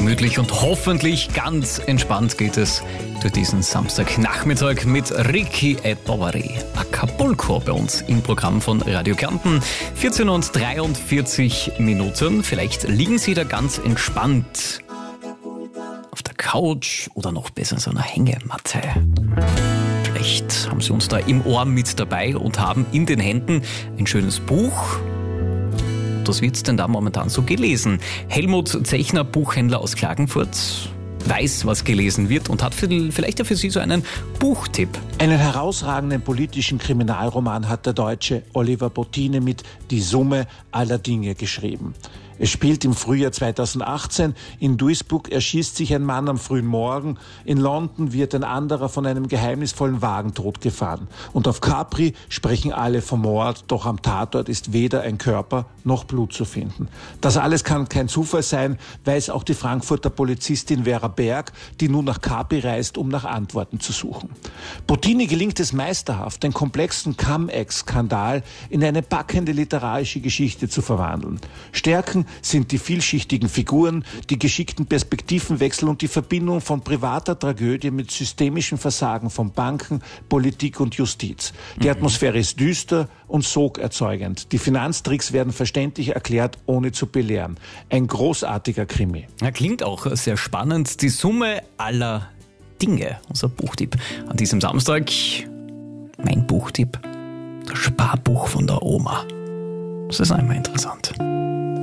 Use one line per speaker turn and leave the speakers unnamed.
gemütlich und hoffentlich ganz entspannt geht es durch diesen Samstagnachmittag mit Ricky e Poveri. Acapulco bei uns im Programm von Radio Kärnten. 14:43 Minuten. Vielleicht liegen Sie da ganz entspannt auf der Couch oder noch besser in so einer Hängematte. Vielleicht haben Sie uns da im Ohr mit dabei und haben in den Händen ein schönes Buch. Was wird denn da momentan so gelesen? Helmut Zechner, Buchhändler aus Klagenfurt, weiß, was gelesen wird und hat vielleicht ja für Sie so einen Buchtipp.
Einen herausragenden politischen Kriminalroman hat der Deutsche Oliver Bottine mit Die Summe aller Dinge geschrieben. Es spielt im Frühjahr 2018. In Duisburg erschießt sich ein Mann am frühen Morgen. In London wird ein anderer von einem geheimnisvollen Wagen totgefahren. Und auf Capri sprechen alle vom Mord, doch am Tatort ist weder ein Körper noch Blut zu finden. Das alles kann kein Zufall sein, weiß auch die Frankfurter Polizistin Vera Berg, die nun nach Capri reist, um nach Antworten zu suchen. Bottini gelingt es meisterhaft, den komplexen Cum-Ex-Skandal in eine packende literarische Geschichte zu verwandeln. Stärken sind die vielschichtigen Figuren, die geschickten Perspektivenwechsel und die Verbindung von privater Tragödie mit systemischem Versagen von Banken, Politik und Justiz. Die Atmosphäre ist düster und sogerzeugend. Die Finanztricks werden verständlich erklärt, ohne zu belehren. Ein großartiger Krimi.
Ja, klingt auch sehr spannend. Die Summe aller Dinge, unser Buchtipp an diesem Samstag. Mein Buchtipp, das Sparbuch von der Oma. Das ist einmal interessant.